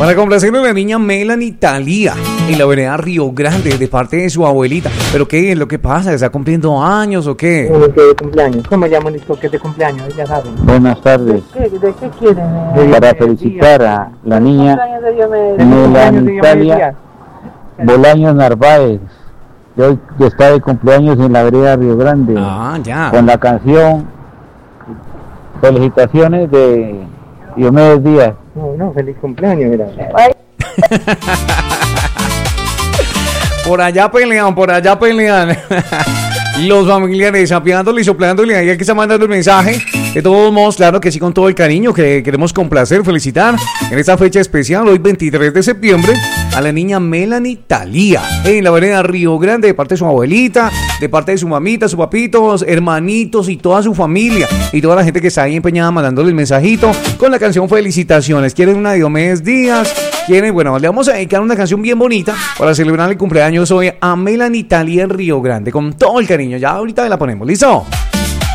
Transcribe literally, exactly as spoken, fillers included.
Para complacer a la niña Melanie Thalía en la vereda Río Grande de parte de su abuelita. ¿Pero qué es lo que pasa? ¿Está cumpliendo años o qué? ¿Cómo que de cumpleaños? ¿Cómo llaman esto que es de cumpleaños? Ya saben. Buenas tardes. ¿De qué, de qué quieren? Eh, Para felicitar a la niña Melanie Thalía Bolaños Narváez, que hoy está de cumpleaños en la vereda Río Grande. Ah, ya. Con la canción Felicitaciones de Diomedes Díaz. No, no, feliz cumpleaños, mira. Por allá pelean, por allá pelean. Los familiares apiándole y soplándole, ahí hay que estar mandando el mensaje. De todos modos, claro que sí, con todo el cariño, que queremos complacer, felicitar en esta fecha especial, hoy veintitrés de septiembre, a la niña Melanie Thalía en la vereda Río Grande, de parte de su abuelita, de parte de su mamita, sus papitos, hermanitos y toda su familia y toda la gente que está ahí empeñada mandándole el mensajito con la canción Felicitaciones. Quieren una de Diomedes Díaz, quieren, bueno, le vamos a dedicar una canción bien bonita para celebrar el cumpleaños hoy a Melanie Thalía en Río Grande, con todo el cariño. Ya ahorita la ponemos, ¿listo?